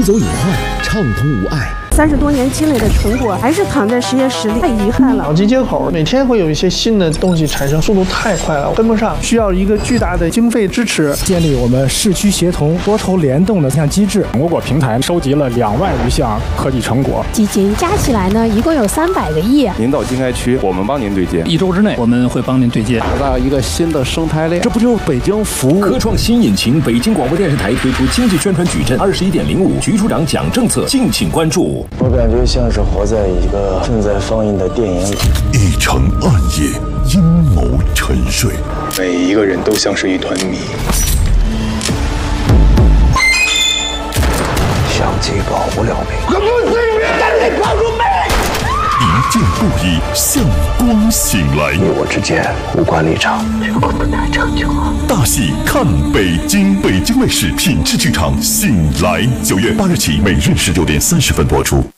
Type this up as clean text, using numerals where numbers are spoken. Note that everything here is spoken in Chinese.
走隐患，畅通无碍。 30多年积累的成果还是躺在实验室里，太遗憾了。 脑机接口每天会有一些新的东西产生，速度太快了，跟不上，需要一个巨大的经费支持， 建立我们市区协同、多筹联动的这项机制。 我国平台收集了2万余项科技成果， 基金加起来呢，一共有300个亿。 您到经开区，我们帮您对接 ，1周之内我们会帮您对接， 打造一个新的生态链。 这不就是北京服务？ 科创新引擎，北京广播电视台推出经济宣传矩阵21.05，局处长讲政策，敬请关注。 我感觉像是活在一个正在放映的电影里， 一城暗夜，阴谋沉睡， 每一个人都像是一团谜。 相机保不了命， 一见不已，向光醒来。 你我之间无关立场， 这个不难成就啊！ 大戏看北京，北京卫视品质剧场醒来，9月8日起，每日19点30分播出。